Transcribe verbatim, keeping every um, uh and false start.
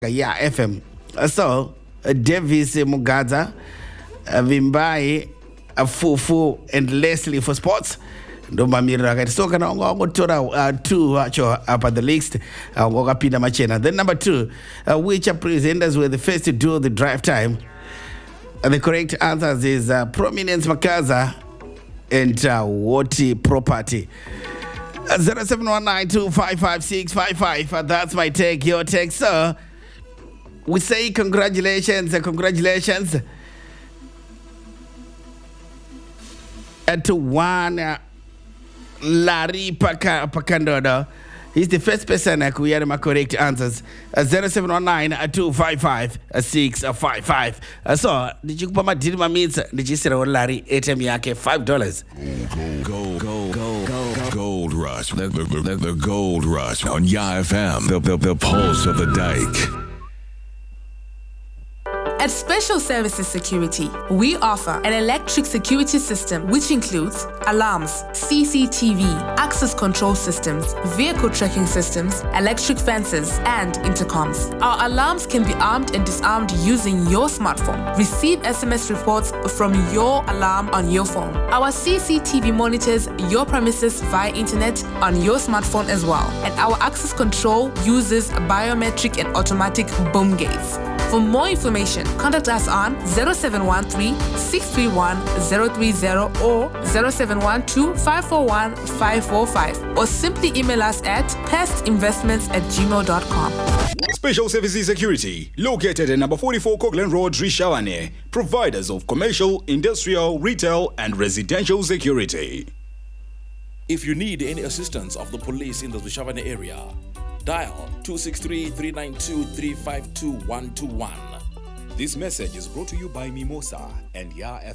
Yeah, F M. Uh, So, uh, Davis uh, Mugaza, uh, Vimbai, uh, Fufu, and Leslie for sports. Ndomba mira so kana ngo tora uh, two acho up at the list uh, ngoga pina machena. Then number two, uh, which are presenters were the first to do the drive time. Uh, the correct answers is uh, Prominence Makaza and uh, Woti Property. Uh, zero seven one nine two five five six five five. Uh, that's my take. Your take, sir. We say congratulations, uh, congratulations uh, to one uh, Larry Paka, Pakandodo. He's the first person uh, who had my correct answers. Uh, zero seven one nine two five five six five five. Uh, so, did you put my deal my means? Did you say Larry A T M yake five dollars? Gold, gold, gold, gold, gold rush. The, the, the, the gold rush on Ya F M. The, the, the pulse of the dike. At Special Services Security, we offer an electric security system which includes alarms, C C T V, access control systems, vehicle tracking systems, electric fences, and intercoms. Our alarms can be armed and disarmed using your smartphone. Receive S M S reports from your alarm on your phone. Our C C T V monitors your premises via internet on your smartphone as well. And our access control uses biometric and automatic boom gates. For more information, contact us on zero seven one three six three one zero three zero or zero seven one two five four one five four five or simply email us at pestinvestments at gmail dot com. Special Services Security, located at number forty-four Coghlan Road, Rishawane, providers of commercial, industrial, retail, and residential security. If you need any assistance of the police in the Rishawane area, dial two six three, three nine two, three five two one two one. This message is brought to you by Mimosa and Ya F M.